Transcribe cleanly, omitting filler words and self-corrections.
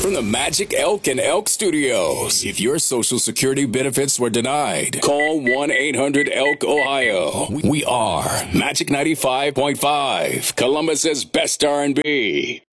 from the Magic Elk and Elk Studios. If your Social Security benefits were denied, call 1-800-ELK-OHIO. We are Magic 95.5, Columbus's best R&B.